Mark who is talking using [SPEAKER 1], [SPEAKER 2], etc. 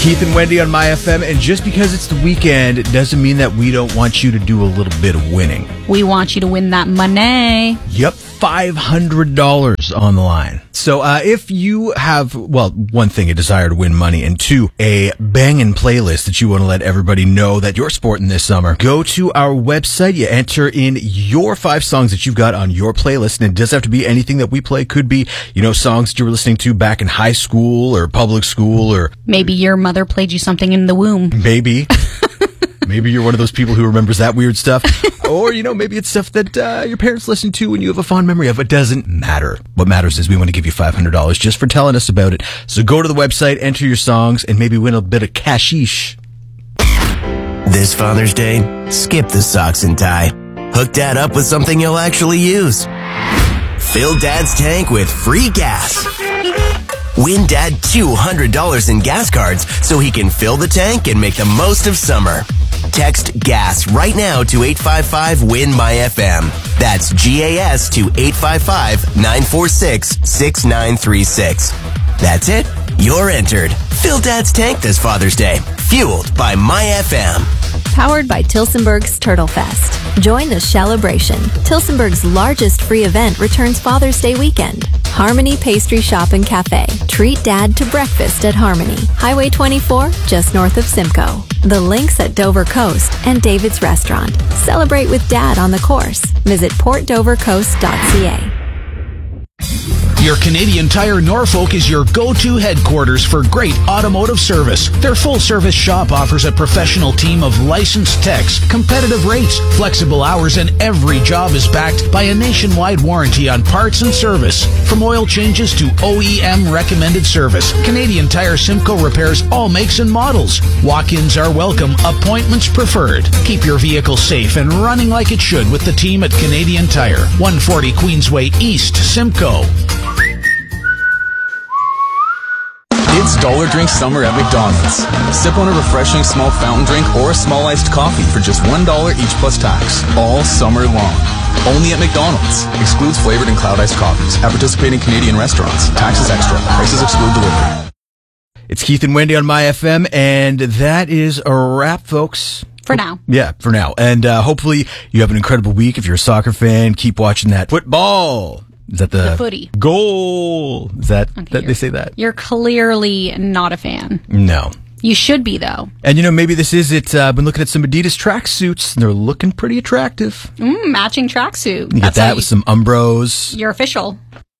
[SPEAKER 1] Keith and Wendy on My FM, and just because it's the weekend, it doesn't mean that we don't want you to do a little bit of winning.
[SPEAKER 2] We want you to win that money.
[SPEAKER 1] Yep, $500 on the line. So if you have, well, one thing, a desire to win money, and two, a banging playlist that you want to let everybody know that you're sporting this summer, go to our website. You enter in your 5 songs that you've got on your playlist, and it doesn't have to be anything that we play. Could be, songs that you were listening to back in high school or public school, or
[SPEAKER 2] maybe your mother played you something in the womb.
[SPEAKER 1] Maybe. Maybe you're one of those people who remembers that weird stuff. Or, maybe it's stuff that your parents listened to and you have a fond memory of. It doesn't matter. What matters is we want to give you $500 just for telling us about it. So go to the website, enter your songs, and maybe win a bit of cashish.
[SPEAKER 3] This Father's Day, skip the socks and tie. Hook Dad up with something you'll actually use. Fill Dad's tank with free gas. Win Dad $200 in gas cards so he can fill the tank and make the most of summer. Text GAS right now to 855-WIN-MY-FM. That's GAS to 855-946-6936. That's it. You're entered. Fill Dad's tank this Father's Day. Fueled by My FM.
[SPEAKER 4] Powered by Tilsonburg's Turtle Fest. Join the celebration. Tilsonburg's largest free event returns Father's Day weekend. Harmony Pastry Shop and Cafe. Treat Dad to breakfast at Harmony. Highway 24, just north of Simcoe. The links at Dover Coast and David's Restaurant. Celebrate with Dad on the course. Visit portdovercoast.ca.
[SPEAKER 5] Your Canadian Tire Norfolk is your go-to headquarters for great automotive service. Their full-service shop offers a professional team of licensed techs, competitive rates, flexible hours, and every job is backed by a nationwide warranty on parts and service. From oil changes to OEM recommended service, Canadian Tire Simcoe repairs all makes and models. Walk-ins are welcome, appointments preferred. Keep your vehicle safe and running like it should with the team at Canadian Tire, 140 Queensway East, Simcoe.
[SPEAKER 6] It's Dollar Drink Summer at McDonald's. Sip on a refreshing small fountain drink or a small iced coffee for just $1 each plus tax, all summer long. Only at McDonald's. Excludes flavored and cloud iced coffees. At participating Canadian restaurants. Taxes extra. Prices exclude delivery.
[SPEAKER 1] It's Keith and Wendy on My FM, and that is a wrap, folks.
[SPEAKER 2] For now.
[SPEAKER 1] Yeah, for now. And hopefully you have an incredible week. If you're a soccer fan, keep watching that football. Is that the
[SPEAKER 2] footy
[SPEAKER 1] goal? Is that they say that?
[SPEAKER 2] You're clearly not a fan.
[SPEAKER 1] No.
[SPEAKER 2] You should be, though.
[SPEAKER 1] And maybe this is it. I've been looking at some Adidas tracksuits, and they're looking pretty attractive.
[SPEAKER 2] Matching tracksuit.
[SPEAKER 1] You get that with some Umbros.
[SPEAKER 2] You're official.